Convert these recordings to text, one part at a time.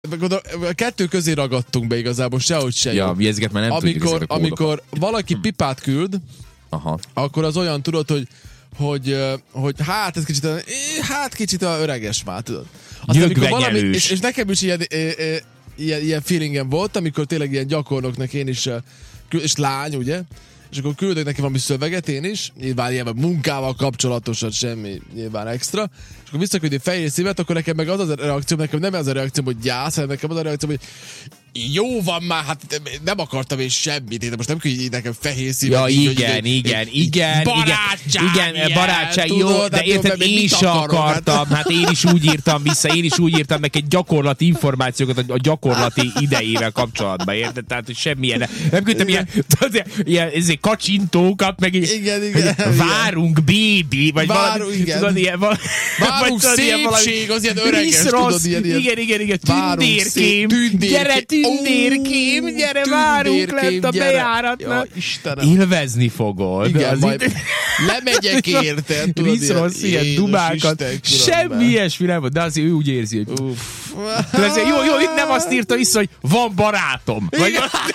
a kettő közé ragadtunk be igazából, sehogy se jó. Ja, ezeket már nem tudjuk. Amikor valaki pipát küld, akkor az olyan tudod, hogy hát ez kicsit olyan öreges már, tudod. És nekem is ilyen feelingem volt, amikor tényleg ilyen gyakornoknak én is, és lány, ugye? És akkor küldök neki valami szöveget én is, nyilván ilyen munkával kapcsolatosat, semmi nyilván extra, és akkor visszaküldi fehér szívet, akkor nekem meg az a reakció, nekem nem az a reakció, hogy gyász, hanem nekem az a reakció, hogy jó van már, hát nem akartam én semmit, én most nem küldj nekem fehér szívet. Ja, igen. Barátság, jó, de érted, én sem akartam, hát én is úgy írtam vissza, én is úgy írtam neki gyakorlati információkat a gyakorlati idejével kapcsolatban, érted? Tehát, hogy semmilyen, nem küldtem ilyen kacsintókat, meg igen, várunk, bébi, vagy valami, tudod, ilyen várunk szépség, az ilyen öreges, tudod, ilyen. Igen, tündérkém, gyere tündérkém, gyere, várunk lent a bejáratnak. Élvezni fogod. Igen, majd lemegyek érted, tudod, viszont ilyen dubákat. Semmi ilyesmi nem volt, de azért ő úgy érzi, hogy jó, itt nem azt írta vissza, hogy van barátom. Vagy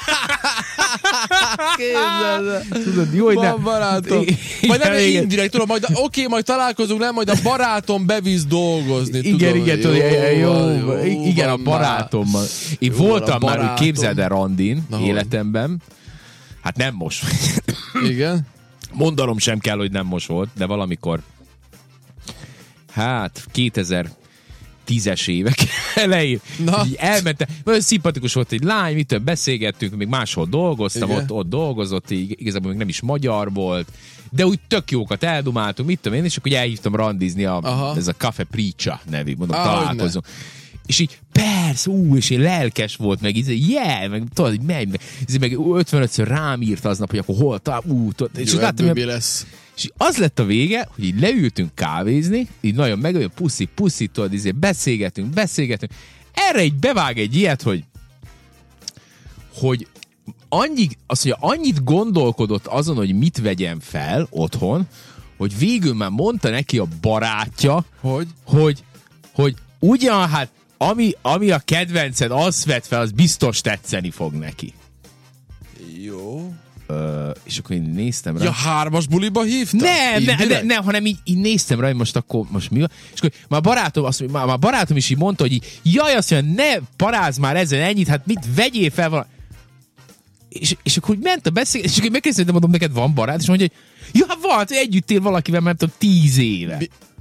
tudod, jó, hogy van barátom. Majd nem indirekt, tudom, majd találkozunk, nem, majd a barátom bevisz dolgozni. Igen, a barátommal. Én voltam már, hogy képzeld el randin életemben. Hát nem most. Igen. Mondanom sem kell, hogy nem most volt, de valamikor 2010-es évek elején. Így elmentem. Nagyon szimpatikus volt egy lány, mitől beszélgettünk, még máshol dolgoztam, ott dolgozott, igazából még nem is magyar volt, de úgy tök jókat eldumáltunk, mit tudom én, és akkor elhívtam randizni ez a Café Pricsa nevű, mondom, találkozunk. És így, persze, és én lelkes volt, meg így, meg tudod, hogy megy, meg 55-ször rám írt aznap, hogy akkor hol és jó, láttam, mi lesz. És az lett a vége, hogy így leültünk kávézni, így nagyon meg, olyan puszi, tudod, így beszélgetünk. Erre így bevág egy ilyet, hogy annyit gondolkodott azon, hogy mit vegyen fel otthon, hogy végül már mondta neki a barátja, hogy ugyan, hát ami a kedvenced, azt vett fel, az biztos tetszeni fog neki. Jó. És akkor én néztem rá. Ja, 3-as buliba hívta? Nem, hanem így néztem rá, hogy most mi van. És akkor már a barátom is így mondta, hogy így, jaj, azt mondja, ne parázz már ezen ennyit, hát mit vegyél fel valami. És akkor úgy ment a beszélgetés, és akkor megkérdeztem, mondom, neked van barát? És mondja, hogy ja, van, együtt él valakivel, már nem tudom, 10 éve.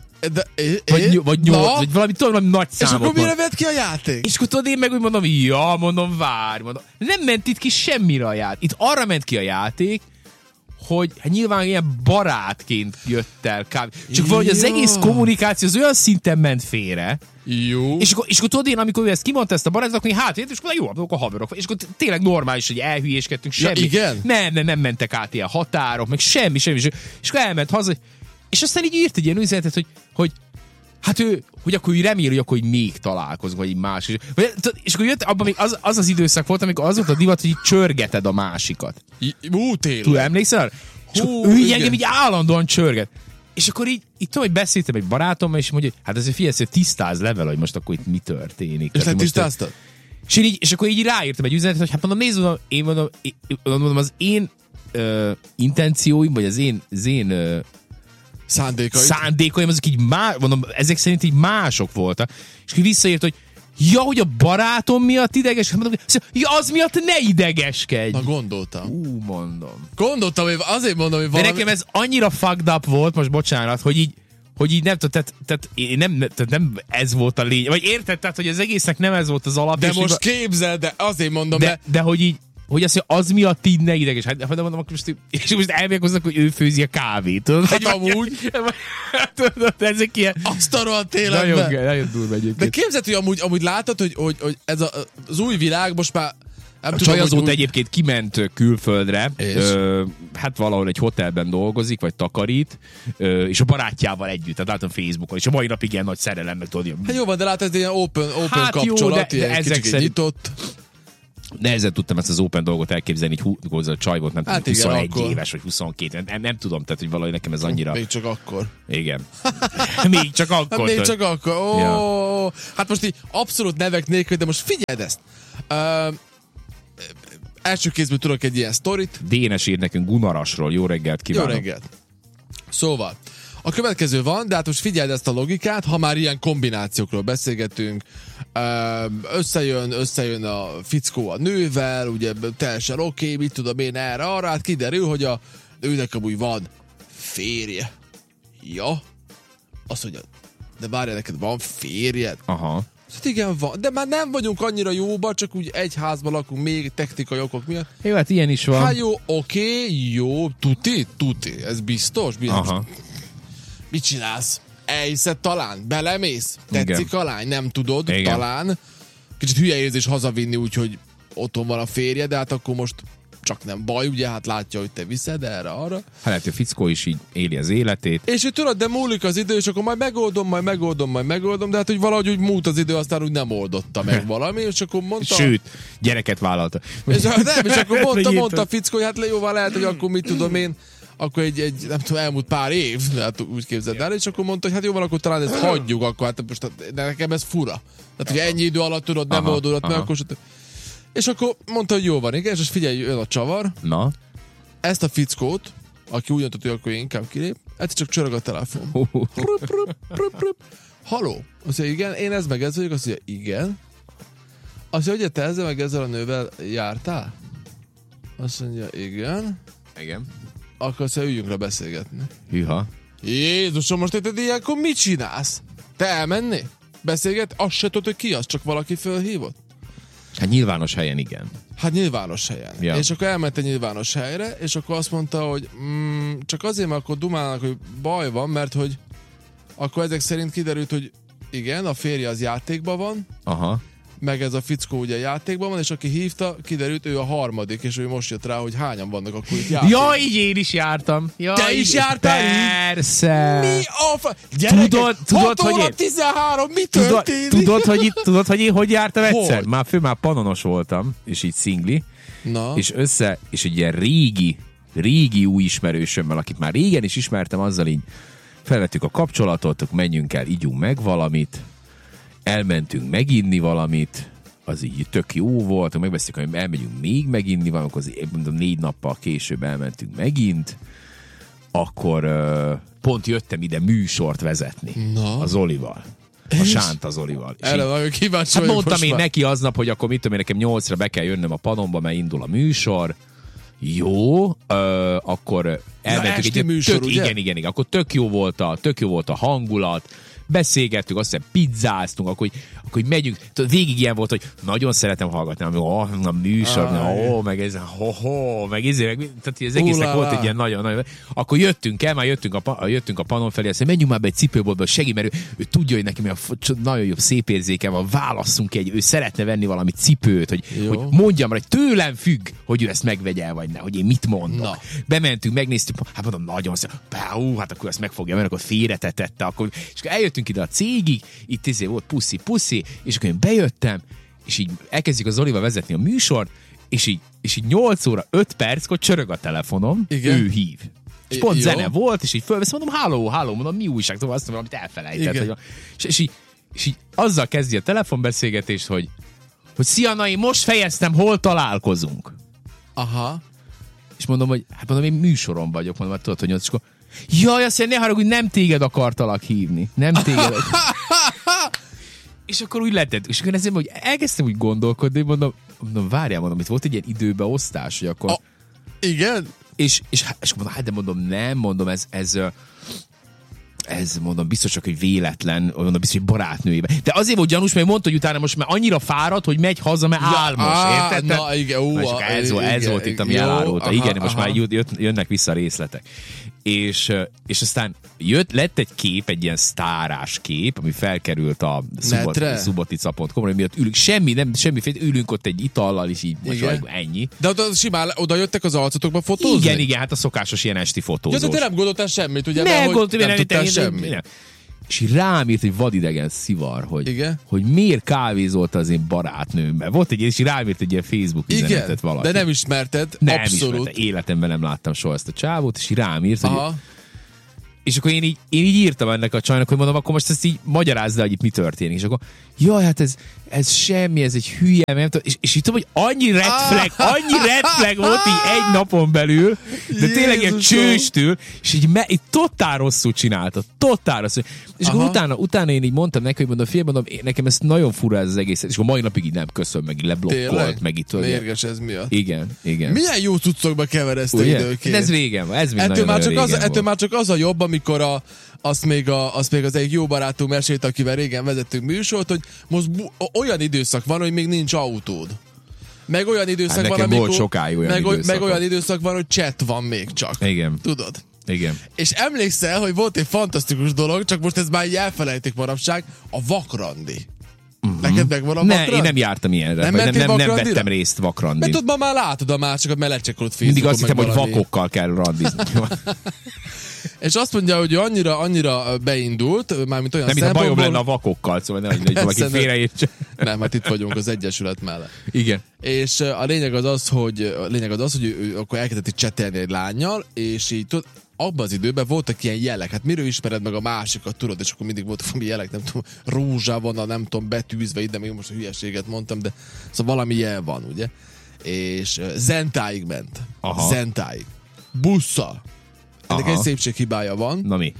Vagy 8, vagy valami nagy számot. És akkor mire vett ki a játék? És akkor tudod, én meg úgy mondom, várj. Nem ment itt ki semmire a játék. Itt arra ment ki a játék, hogy hát nyilván ilyen barátként jött el csak valahogy az egész kommunikáció az olyan szinten ment félre. Jó. És akkor tudod, én amikor ezt kimondta ezt a barátot, akkor és akkor jó, akkor haverok. És akkor tényleg normális, hogy elhülyéskedtünk, semmi. Ja, igen? Nem mentek át ilyen határok, meg semmi. És akkor elment haza, és aztán így írt egy ilyen üzenetet, hogy hát hogy akkor remél, hogy akkor még találkozunk, vagy más. És akkor jött, abban még az időszak volt, amikor az volt a divat, hogy csörgeted a másikat. Tényleg. Tudod, emlékszel? És ő így engem így állandóan csörget. És akkor így tudom, hogy beszéltem egy barátommal, és mondja, hát azért figyelj, hogy tisztáz level, hogy most akkor itt mi történik. És te tisztáztad? És akkor így ráírtam egy üzenetet, hogy hát mondom, nézd, mondom, az én intencióim, vagy az én szándékaim, azok így mondom, ezek szerint így mások voltak. És akkor visszaírt, hogy ja, hogy a barátom miatt ideges, mondom, ja, az miatt ne idegeskedj. Na, gondoltam. Gondoltam, hogy azért mondom, hogy valami... De nekem ez annyira fucked up volt, most bocsánat, hogy így nem tudom, tehát nem ez volt a lényeg. Vagy érted, tehát, hogy az egésznek nem ez volt az alap. De most képzeld, de azért mondom, de hogy így hogy azt mondja, az miatt így ne ideges. Hát de mondom, most elmélkoznak, hogy ő főzi a kávét. Tudod? Hát amúgy. Ezek ilyen... Azt a rohadt életben. Nagyon durva egyébként. De képzeld, hogy amúgy látod, hogy ez az új világ most már... A csaj azóta egyébként kiment külföldre, hát valahol egy hotelben dolgozik, vagy takarít, és a barátjával együtt, tehát látom Facebookon, és a mai napig ilyen nagy szerelem, meg tudod. Hát jó van, de látod, ez ilyen open kapcsolat, jó, de ilyen kicsit nyitott. Nehezen tudtam ezt az open dolgot elképzelni, hogy a csaj volt, nem hát tudom, 21 igen, éves, vagy 22, nem tudom, tehát hogy valahogy nekem ez annyira... Még csak akkor. Igen. Még csak akkor. Még csak akkor. Ó, ja. Hát most így abszolút nevek nélkül, de most figyeld ezt. Első kézből tudok egy ilyen sztorit. Dénes ír nekünk Gunarasról. Jó reggelt kívánok. Jó reggelt. Szóval, a következő van, de hát most figyeld ezt a logikát, ha már ilyen kombinációkról beszélgetünk, összejön a fickó a nővel, ugye teljesen oké, mit tudom én erre-arra, hát kiderül, hogy a nőnek amúgy van férje. Ja? Azt mondja, de várjál, neked van férjed? Aha. Hát igen, van, de már nem vagyunk annyira jóba, csak úgy egy házban lakunk még technikai okok miatt. Jó, hát ilyen is van. Hát jó, oké, jó, tuti, ez biztos? Aha. Mit csinálsz? Elhiszed talán? Belemész? Tetszik igen. a lány? Nem tudod? Igen. Talán. Kicsit hülye érzés hazavinni, úgyhogy otthon van a férje, de hát akkor most csak nem baj, ugye, hát látja, hogy te viszed erre-arra. Hát lehet, hogy a fickó is így éli az életét. És hogy tudod, de múlik az idő, és akkor majd megoldom, de hát hogy valahogy úgy múlt az idő, aztán úgy nem oldotta meg valami, és akkor mondta... Sőt, gyereket vállalta. És akkor mondta a fickó, hogy hát jóval lehet, hogy akkor mit tudom én, akkor egy nem tudom, elmúlt pár év, hát úgy képzeld el, és akkor mondta, hogy hát jóval, akkor talán ezt hagyjuk, akkor hát most nekem ez fura. Tehát, hogy ennyi idő alatt tudod, nem oldódott meg, akkor... És akkor mondta, hogy jó van, igen, és figyelj, jön a csavar. Na? Ezt a fickót, aki úgy mondta, hogy akkor inkább kilép, egyszer csak csörög a telefon. Haló? Azt mondja, igen, én ez meg ez vagyok, azt mondja, igen. Azt mondja, hogy te ezzel meg ezzel a nővel jártál? Azt mondja, igen. Igen. Akkor azt mondja, üljünk le beszélgetni. Hűha. Jézusom, most te ilyenkor mit csinálsz? Te elmenni? Beszélget? Azt se tudod, hogy ki az, csak valaki fölhívott? Hát nyilvános helyen igen. Hát nyilvános helyen. Ja. És akkor elment egy nyilvános helyre, és akkor azt mondta, hogy csak azért, mert akkor dumálnak, hogy baj van, mert hogy akkor ezek szerint kiderült, hogy igen, a férje az játékban van, aha. meg ez a fickó ugye játékban van, és aki hívta, kiderült, ő a harmadik, és ő most jött rá, hogy hányan vannak akkor itt játékban. Ja, így én is jártam. Ja, te is jártál? Persze. Mi a Gyerekek, tudod, 6 óra 13, mi történik? Tudod, hogy én hogy jártam egyszer? Hogy? Már panonos voltam, és így szingli, na. és egy ilyen régi új ismerősömmel, akit már régen is ismertem, azzal így felvettük a kapcsolatot, menjünk el, ígyunk meg valamit, elmentünk meginni valamit, az így tök jó volt, megbeszéltük, hogy elmegyünk még meginni valamit, az mondom 4 nappal később elmentünk megint, akkor pont jöttem ide műsort vezetni az Olival. A Sánta Zolival. Erre nagyon kíváncsi hát mondtam én neki aznap, hogy akkor mit tudom én, nekem 8-ra be kell jönnöm a panomba, mert indul a műsor. Jó, akkor elmentünk egy műsor, ugye? Igen, akkor tök jó volt a hangulat, beszélgettünk, azt hiszem pizzáztunk, akkor megyünk, végig ilyen volt, hogy nagyon szeretem hallgatni, a műsor, meg ez, meg tehát az egésznek volt egy ilyen nagyon, akkor jöttünk a panon felé, azt menjünk már be egy cipőboltba, segít, mert ő tudja, hogy neki nagyon jobb szép érzéke van, válasszunk ő szeretne venni valami cipőt, hogy mondjam rá, hogy tőlem függ, hogy ő ezt megvegye vagy ne, hogy én mit mondok. Na. Bementünk, megnéztük, hát mondom, nagyon szép, hát akkor ezt meg fogja venni, akkor félretetette, és akkor eljöttünk ide a cégig, itt volt puszi, és akkor én bejöttem, és így elkezdjük az Zolival vezetni a műsort, és így 8 óra 5 perckor csörög a telefonom, igen. Ő hív. És pont zene volt, és így fölveszem, mondom, halló, mondom, mi újság, szóval azt mondom, valamit elfelejtett. És így azzal kezdi a telefonbeszélgetést, hogy szia, Nai, most fejeztem, hol találkozunk. Aha. És mondom, hogy én műsoron vagyok, mondom, tudod, hogy és akkor jaj, azt mondja, ne haragudj, nem téged akartalak hívni. Nem téged. És akkor úgy letett. És akkor ezért, hogy elkezdtem úgy gondolkodni, mondom, várjál, itt volt egy ilyen időbeosztás, hogy akkor... Igen? És mondom, hát de mondom, ez mondom, biztos csak, hogy véletlen, mondom, biztos, hogy barátnőjébe. De azért volt gyanús, mert mondta, hogy utána most már annyira fáradt, hogy megy haza, mert álmos, érted? Na, igen, ez volt itt, ami elárulta. Igen, most már jönnek vissza a részletek. És aztán lett egy kép, egy ilyen sztárás kép, ami felkerült a subotica.com, hogy miatt ülünk, semmiféle, ülünk ott egy itallal, és így ennyi. De simán oda jöttek az arcotokba fotózni? Igen, hát a szokásos ilyen esti fotózós. Ja, de te nem gondoltál semmit, ugye? Nem gondoltam, nem tudtál semmit. és így rám írt egy vadidegen szivar, hogy miért kávézolta az én barátnőmmel. Volt egy, és így rám írt egy ilyen Facebook üzenetet valaki. De nem ismerted, nem abszolút. Ismerte. Életemben nem láttam soha ezt a csávót, és így rám írt, hogy... És akkor én így írtam ennek a csajnak, hogy mondom, akkor most ezt így magyarázd le, hogy itt mi történik. És akkor, jaj, hát ez semmi, ez egy hülye, nem tudom. És így tudom, hogy annyi red flag volt így egy napon belül, de tényleg ilyen csőstül, és így totál rosszul csinálta, totál rosszul. És akkor utána én így mondtam neki, hogy mondom, fiam, nekem ez nagyon fura ez az egész, és akkor mai napig így nem köszön, meg így leblokkolt, meg itt. Mérges ez miatt. Igen. Milyen jó cuccokba keverezte időként. De ez régen van, ez mind ettől már csak az a jobb, amikor azt még az egy jó barátunk mesélt, akivel régen vezettünk műsort, hogy most olyan időszak van, hogy még nincs autód. Meg olyan időszak van, amikor... sokáig olyan időszak. Meg olyan időszak van, hogy chat van még csak. Igen. Tudod? Igen. És emlékszel, hogy volt egy fantasztikus dolog, csak most ez már így elfelejtik manapság, a vakrandi. Neked megvan a vakrand? Én nem jártam ilyenre. Nem vettem részt vakrandin. Mert tudod, ma már látod a másokat, mert lecsekkolod Facebookon. Mindig azt hittem, hogy vakokkal kell randizni. És azt mondja, hogy annyira beindult, mármint olyan nem, szempontból... Nem, bajom lenne a vakokkal, szóval nem, hogy valaki félreértse. Nem, hát itt vagyunk az Egyesület mellett. Igen. És a lényeg az az, hogy ő akkor elkezdett itt csetelni egy lánnyal, és így tudod, abban az időben voltak ilyen jelek, hát miről ismered meg a másikat, tudod, és akkor mindig voltak valami jelek, nem tudom, rózsá van, nem tudom, betűzve ide, még most a hülyeséget mondtam, de szóval valami jel van, ugye? És Zentáig ment. Zentáig. Busszal. Ennek egy szépséghibája van. Na mi?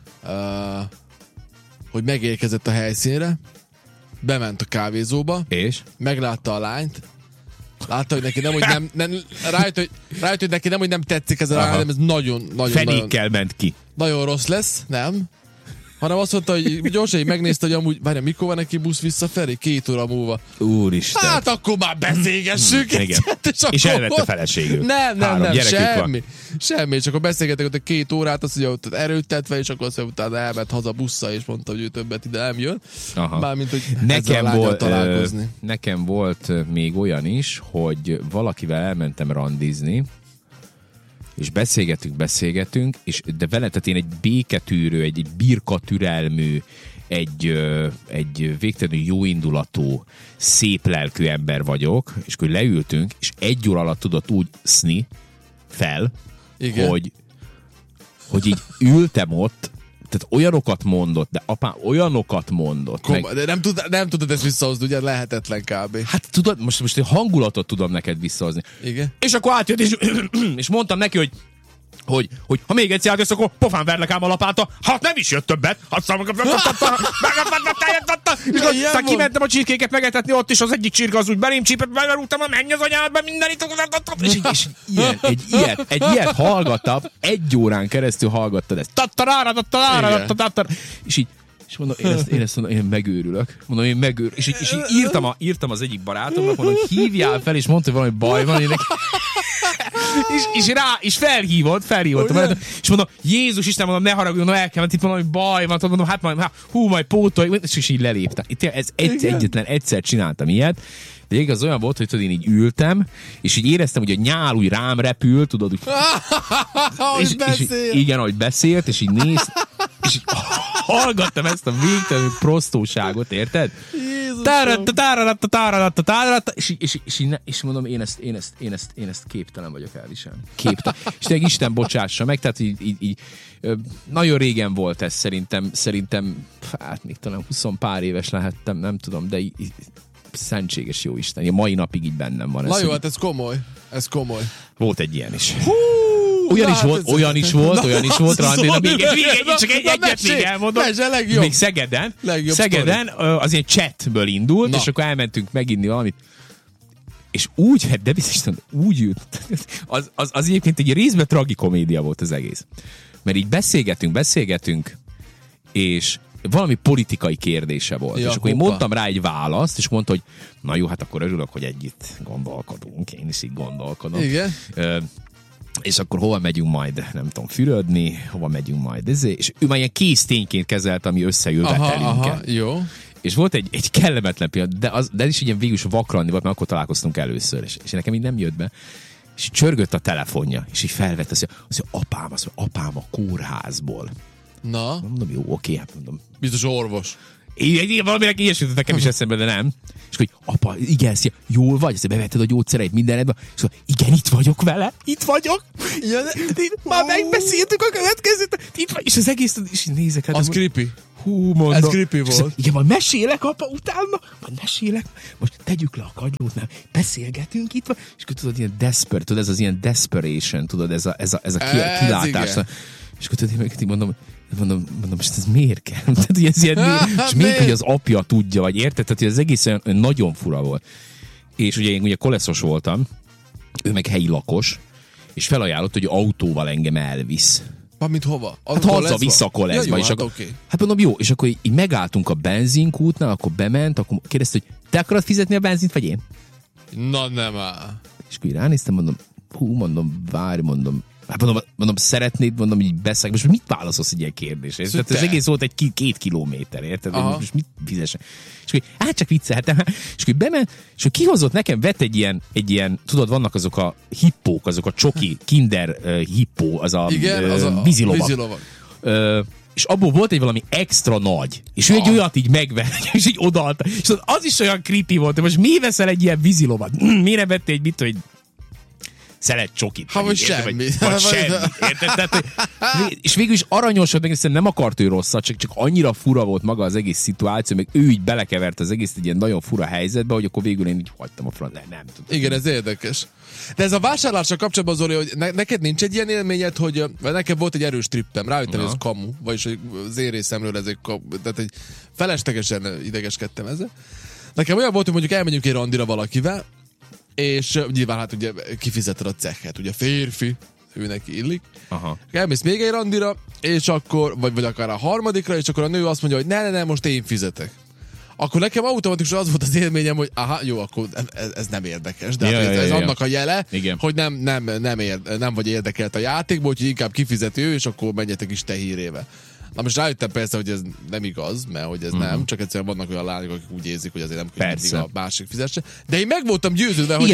Hogy megérkezett a helyszínre, bement a kávézóba, és? Meglátta a lányt, látta, hogy neki rájött, hogy neki nem tetszik ez a lány, hanem ez nagyon fenékkel ment ki. Nagyon rossz lesz, nem? Hanem azt mondta, hogy gyorsan megnézte, hogy amúgy, várja, mikor van neki busz visszafelé? 2 óra múlva. Úristen. Hát akkor már beszélgessük. És elvette feleségül. Nem, semmi. És akkor beszélgetek ott 2 órát, azt mondja, hogy erőltetve, és akkor azt mondja, utána elment haza busszal, és mondta, hogy ő többet ide nem jön. Mármint, hogy ezzel a lányal találkozni. Nekem volt még olyan is, hogy valakivel elmentem randizni, és beszélgetünk, és de vele, tehát én egy béketűrő, egy birkatürelmű, egy végtelenül jóindulatú, szép lelkű ember vagyok, és akkor leültünk, és 1 óra alatt tudott úgy szni fel, hogy így ültem ott, tehát olyanokat mondott, de apám olyanokat mondott. De nem tudod ezt visszahozni, ugye lehetetlen kb. Hát tudod, most egy hangulatot tudom neked visszahozni. Igen. És akkor átjött, és mondtam neki, hogy ha még egyszer átjössz, akkor pofán verlek ám a lapáta. Hát nem is jött többet. Aztán kimentem a csirkéket megetetni, ott is az egyik csirke az úgy belém csípett, megerúgtam, menj az anyádba, mindenit. És egy ilyet hallgattam, 1 órán keresztül hallgattad ezt. És így, és mondom, én megőrülök. Mondom, én megőrülök. És így írtam az egyik barátomnak, mondom, hívjál fel, és mondta, hogy valami baj van. És felhívott, és mondom, Jézus Isten, mondom, ne haragudj, mondom, el kell, mert itt valami baj van, mondom, hát majd pótolj, és így leléptem. Egyetlen egyszer csináltam ilyet, de igaz olyan volt, hogy tudod, én így ültem, és így éreztem, hogy a nyál úgy rám repül, tudod, úgy... Igen, ahogy beszélt, és így és így hallgattam ezt a végtelenül prostóságot, érted? És mondom, én ezt képtelen vagyok elviselni. Képtelen. És tényleg Isten bocsássa meg, tehát így nagyon régen volt ez szerintem, hát még talán 20 pár éves lehettem, nem tudom, de szentséges jó Isten. A mai napig így bennem van. Na jó, hát ez komoly. Volt egy ilyen is. Olyan is volt, Randina. Csak egyet még elmondom. Még Szegeden az ilyen chatből indult, és akkor elmentünk meginni valamit. És úgy, de biztosan úgy ült. Az egyébként egy részben tragikomédia volt az egész. Mert így beszélgetünk, és valami politikai kérdése volt. És akkor én mondtam rá egy választ, és mondta, hogy na jó, hát akkor örülök, hogy együtt gondolkodunk. Én is így gondolkodom. Igen. És akkor hova megyünk majd, nem tudom, fürödni, hova megyünk majd, és ő már ilyen kész tényként kezelt, ami összejövetelünket. Jó. És volt egy kellemetlen pillanat, de ez is ilyen végül is vakrandi volt, mert akkor találkoztunk először, és nekem így nem jött be. És csörgött a telefonja, és így felvett azt, hogy apám a kórházból. Na? Mondom, jó, oké, hát mondom. Biztos orvos. Igen, valaminek ilyesült nekem is eszembe, de nem. És hogy apa, igen, szia, jól vagy? Ezt bevetted a gyógyszereit, mindenedben? És hogy igen, itt vagyok vele, itt vagyok. Ja, már megbeszéltük a következőt. Itt vagy, és az egész, és nézek. Hát, az creepy. Hú, mondom. Ez creepy volt. Igen, majd mesélek, apa, utána, majd mesélek. Most tegyük le a kagylót, nem? Beszélgetünk itt, és akkor tudod, ilyen desperate, tudod, ez az ilyen desperation, tudod, ez a kilátás. És akkor tudod, én mondom, most ez miért kell? Tehát ilyen, és még, hogy az apja tudja, vagy érted? Tehát az egész olyan nagyon fura volt. És ugye én koleszos voltam, ő meg helyi lakos, és felajánlott, hogy autóval engem elvisz. Mint hova? Hát haza-vissza a koleszba. Ja, és hát, akkor, hát mondom, jó, és akkor így megálltunk a benzinkútnál, akkor bement, akkor kérdezte, hogy te akarod fizetni a benzint, vagy én? Na nem áll. És akkor így ránéztem, mondom, várj, hát mondom, szeretnéd, mondom, így beszélni. Most mit válaszolsz egy ilyen kérdésre? Tehát az egész volt egy 2 kilométer, érted? Most mit fizesen? És akkor hát csak vicceltem. És akkor bement, és akkor kihozott nekem, vett egy ilyen, tudod, vannak azok a hippók, azok a csoki, kinder hippó, az a vízilovag. És abból volt egy valami extra nagy. És ő egy olyat így megvett, és így odaadta. És az is olyan creepy volt, hogy most mi veszel egy ilyen vízilovat? Miért nem vettél egy mit, hogy szelet csokit. Vagy semmi. Vagy semmi. Tehát, és végül is aranyos volt, meg nem akart ő rosszat, csak annyira fura volt maga az egész szituáció, meg ő így belekevert az egész egy ilyen nagyon fura helyzetbe, hogy akkor végül én így hagytam a front. Nem tudom. Igen, ez érdekes. De ez a vásárlással kapcsolatban, Zoli, hogy neked nincs egy ilyen élményed, hogy nekem volt egy erős trippem, rájöttem, hogy ez kamu, vagyis hogy az én részemről ez egy kamu, tehát egy feleslegesen idegeskedtem ezzel. Nekem olyan volt, hogy mondjuk elmegyünk egy randira valakivel, és nyilván hát ugye kifizeted a cekhet, ugye férfi, ő neki illik. Aha. Elmész még egy randira, és akkor, vagy akár a harmadikra, és akkor a nő azt mondja, hogy ne, most én fizetek. Akkor nekem automatikusan az volt az élményem, hogy aha, jó, akkor ez nem érdekes. De ez annak a jele, igen, hogy nem vagy érdekelt a játékból, úgyhogy inkább kifizeti ő, és akkor menjetek is te hírével. Na most rájöttem persze, hogy ez nem igaz, mert hogy ez nem, csak egyszerűen vannak olyan lányok, akik úgy érzik, hogy azért nem kell a másik fizesse. De én meg voltam győződve, hogy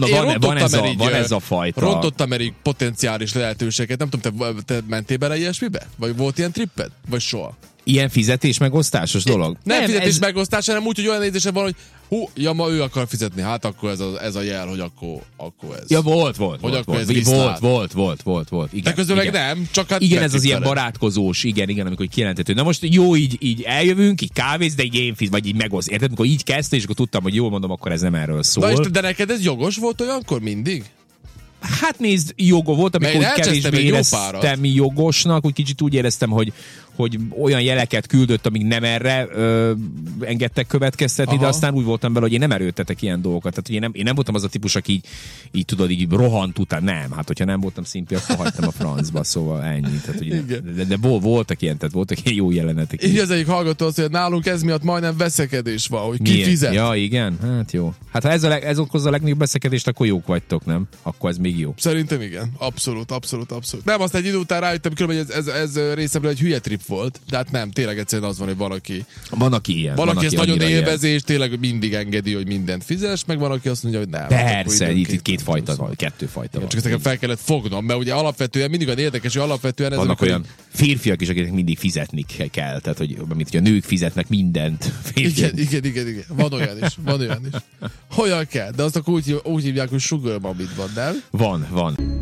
van ez a fajta. Rontottam el potenciális lehetőséget. Nem tudom, te mentél bele ilyesmibe? Vagy volt ilyen tripped? Vagy soha? Ilyen fizetés megosztásos dolog? Nem fizetés megosztás, hanem úgy, hogy olyan nézése van, hogy ma ő akar fizetni, hát akkor ez a jel, hogy akkor ez. Ja, volt. Hogy akkor ez volt. Igen, de közben meg nem, csak hát igen, ez az ilyen barátkozós, igen, amikor kijelentető. Na most jó, így eljövünk, így kávéz, de így én vagy így megoszt. Érted, amikor így kezdte, és akkor tudtam, hogy jól mondom, akkor ez nem erről szól. De neked ez jogos volt olyankor mindig? Hát nézd, joga volt, amikor kevésbé éreztem jogosnak, úgy kicsit úgy éreztem, hogy olyan jeleket küldött, amíg nem erre engedtek következtetni, de aztán úgy voltam vele, hogy én nem erőltetek ilyen dolgokat. Tehát én nem voltam az a típus, aki így tudod, így rohant után. Nem, hát hogyha nem voltam szimpi, akkor hagytam a francba, szóval ennyi. Tehát, hogy de voltak ilyen jó jelenetek. Így az egyik hallgató azt, hogy nálunk ez miatt majdnem veszekedés van, hogy ki fizet. Ja, igen, hát jó. Hát ha ez okozza a legnagyobb veszekedést, akkor jók vagytok, nem? Akkor ez még jó. Szerintem igen. Abszolút. Nem, azt egy idő után rájöttem, hogy ez részemről egy hülye trip volt, de hát nem, tényleg egyszerűen az van, hogy van, aki ezt nagyon élvezi, és tényleg mindig engedi, hogy mindent fizes, meg van, aki azt mondja, hogy nem. Persze, itt kettő fajta van. Csak ezt nekem fel kellett fognom, mert ugye alapvetően mindig olyan érdekes, hogy alapvetően vannak olyan férfiak is, akiknek mindig fizetni kell, tehát hogy a nők fizetnek mindent. Igen. Van olyan is. Olyan kell, de azt akkor úgy hívják, hogy sugar momit van, nem? Van.